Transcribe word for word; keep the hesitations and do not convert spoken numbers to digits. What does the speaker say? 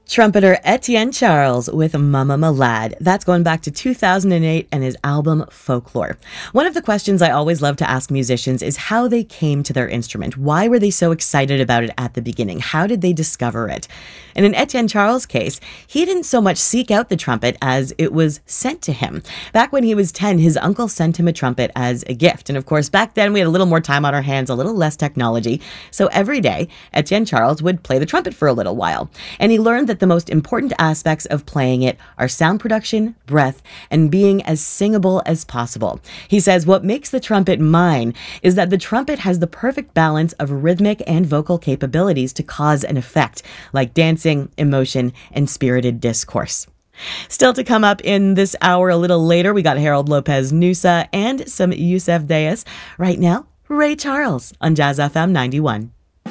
Trumpeter Etienne Charles with Mama Malade. That's going back to two thousand eight and his album Folklore. One of the questions I always love to ask musicians is how they came to their instrument. Why were they so excited about it at the beginning? How did they discover it? And in Etienne Charles' case, he didn't so much seek out the trumpet as it was sent to him. Back when he was ten, his uncle sent him a trumpet as a gift. And of course, back then we had a little more time on our hands, a little less technology. So every day, Etienne Charles would play the trumpet for a little while. And he learned that the most important aspects of playing it are sound production, breath, and being as singable as possible. He says, what makes the trumpet mine is that the trumpet has the perfect balance of rhythmic and vocal capabilities to cause an effect, like dancing, emotion, and spirited discourse. Still to come up in this hour a little later, we got Harold Lopez Nusa and some Yusef Dayas. Right now, Ray Charles on Jazz F M ninety-one.